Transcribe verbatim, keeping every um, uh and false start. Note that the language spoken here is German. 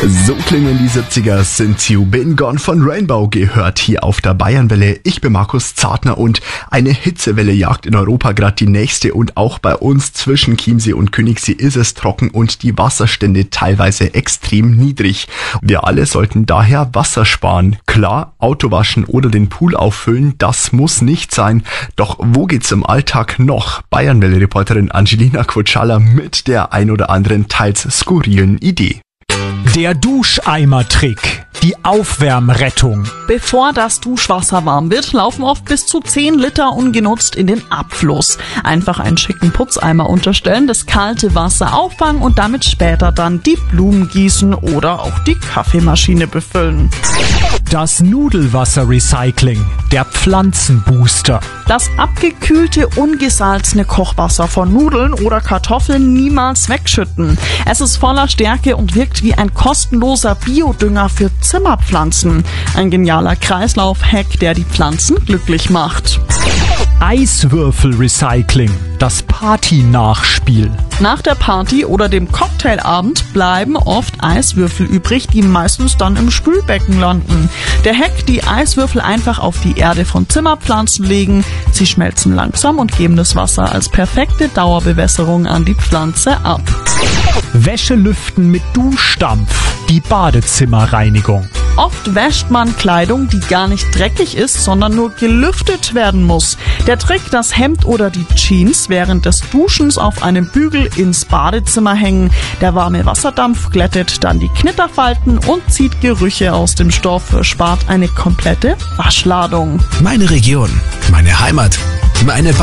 So klingen die siebziger, Since You Been Gone von Rainbow gehört hier auf der Bayernwelle. Ich bin Markus Zartner und eine Hitzewelle jagt in Europa gerade die nächste und auch bei uns zwischen Chiemsee und Königssee ist es trocken und die Wasserstände teilweise extrem niedrig. Wir alle sollten daher Wasser sparen. Klar, Auto waschen oder den Pool auffüllen, das muss nicht sein. Doch wo geht's im Alltag noch? Bayernwelle-Reporterin Angelina Kutschala mit der ein oder anderen teils skurrilen Idee. Der Duscheimer-Trick. Die Aufwärmrettung. Bevor das Duschwasser warm wird, laufen oft bis zu zehn Liter ungenutzt in den Abfluss. Einfach einen schicken Putzeimer unterstellen, das kalte Wasser auffangen und damit später dann die Blumen gießen oder auch die Kaffeemaschine befüllen. Das Nudelwasser-Recycling. Der Pflanzenbooster. Das abgekühlte, ungesalzene Kochwasser von Nudeln oder Kartoffeln niemals wegschütten. Es ist voller Stärke und wirkt wie ein kostenloser Biodünger für Zimmerpflanzen. Ein genialer Kreislauf-Hack, der die Pflanzen glücklich macht. Eiswürfel-Recycling. Das Party-Nachspiel. Nach der Party oder dem Cocktailabend bleiben oft Eiswürfel übrig, die meistens dann im Spülbecken landen. Der Hack: die Eiswürfel einfach auf die Erde von Zimmerpflanzen legen. Sie schmelzen langsam und geben das Wasser als perfekte Dauerbewässerung an die Pflanze ab. Wäsche lüften mit Duschdampf. Die Badezimmerreinigung. Oft wäscht man Kleidung, die gar nicht dreckig ist, sondern nur gelüftet werden muss. Der Trick: das Hemd oder die Jeans während des Duschens auf einem Bügel ins Badezimmer hängen. Der warme Wasserdampf glättet dann die Knitterfalten und zieht Gerüche aus dem Stoff, spart eine komplette Waschladung. Meine Region, meine Heimat, meine Bayern.